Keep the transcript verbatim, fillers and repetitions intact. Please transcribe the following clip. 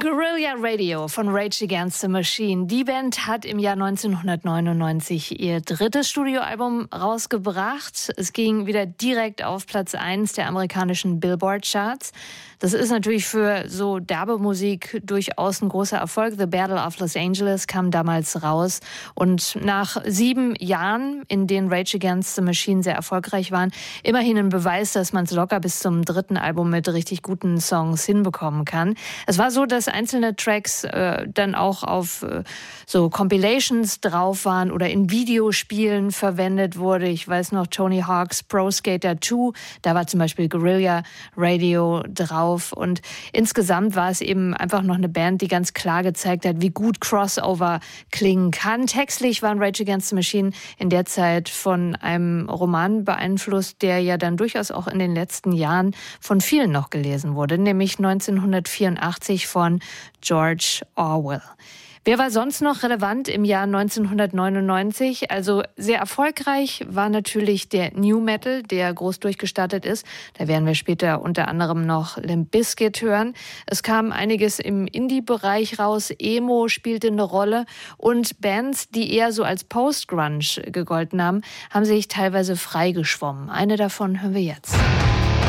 Guerrilla Radio von Rage Against the Machine. Die Band hat im Jahr neunzehnhundertneunundneunzig ihr drittes Studioalbum rausgebracht. Es ging wieder direkt auf Platz eins der amerikanischen Billboard-Charts. Das ist natürlich für so derbe Musik durchaus ein großer Erfolg. The Battle of Los Angeles kam damals raus. Und nach sieben Jahren, in denen Rage Against the Machine sehr erfolgreich waren, immerhin ein Beweis, dass man es locker bis zum dritten Album mit richtig guten Songs hinbekommen kann. Es war so, dass einzelne Tracks äh, dann auch auf äh, so Compilations drauf waren oder in Videospielen verwendet wurde. Ich weiß noch, Tony Hawk's Pro Skater zwei, da war zum Beispiel Guerrilla Radio drauf. Und insgesamt war es eben einfach noch eine Band, die ganz klar gezeigt hat, wie gut Crossover klingen kann. Textlich waren Rage Against the Machine in der Zeit von einem Roman beeinflusst, der ja dann durchaus auch in den letzten Jahren von vielen noch gelesen wurde, nämlich neunzehnhundertvierundachtzig von George Orwell. Wer war sonst noch relevant im Jahr neunzehnhundertneunundneunzig? Also sehr erfolgreich war natürlich der New Metal, der groß durchgestartet ist. Da werden wir später unter anderem noch Limp Bizkit hören. Es kam einiges im Indie-Bereich raus. Emo spielte eine Rolle. Und Bands, die eher so als Post-Grunge gegolten haben, haben sich teilweise freigeschwommen. Eine davon hören wir jetzt.